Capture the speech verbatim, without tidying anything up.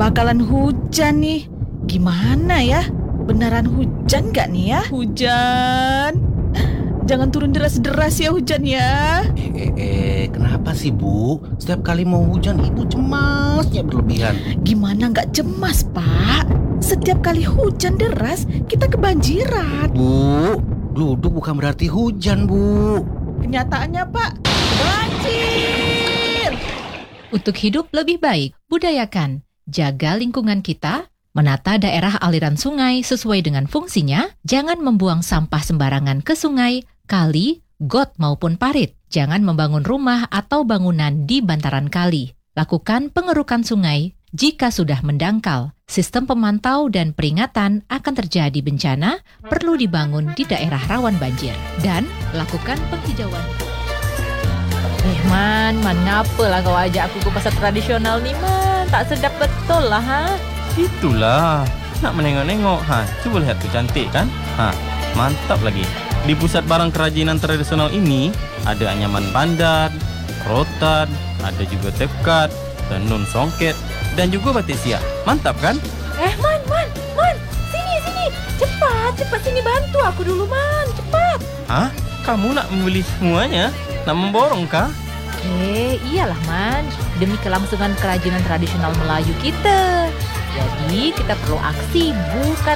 bakalan hujan nih. Gimana ya? Beneran hujan gak nih ya? Hujan. Jangan turun deras-deras ya hujan ya. Eh, eh, eh, kenapa sih Bu? Setiap kali mau hujan Ibu cemasnya berlebihan. Gimana gak cemas, Pak? Setiap kali hujan deras, kita kebanjiran. Bu, duduk bukan berarti hujan, Bu. Kenyataannya, Pak, banjir. Untuk hidup lebih baik, budayakan jaga lingkungan kita, menata daerah aliran sungai sesuai dengan fungsinya, jangan membuang sampah sembarangan ke sungai, kali, got maupun parit. Jangan membangun rumah atau bangunan di bantaran kali. Lakukan pengerukan sungai jika sudah mendangkal. Sistem pemantau dan peringatan akan terjadi bencana perlu dibangun di daerah rawan banjir. Dan lakukan penghijauan. Eh Man, Man ngapa lah kau ajak aku ke pasar tradisional ni Man? Tak sedap betul lah ha? Itulah, nak menengok-nengok. Ha, cuba lihat tu cantik kan? Ha, mantap lagi. Di pusat barang kerajinan tradisional ini ada anyaman bandar, rotan, ada juga tekat, tenun songket dan juga batik siap. Mantap kan? Eh Man, Man, Man, sini, sini. Cepat, cepat sini bantu aku dulu Man, cepat. Hah? Kamu nak membeli semuanya? Nak memborong kah? Eh, iyalah Man, demi kelangsungan kerajinan tradisional Melayu kita. Jadi kita perlu aksi, bukan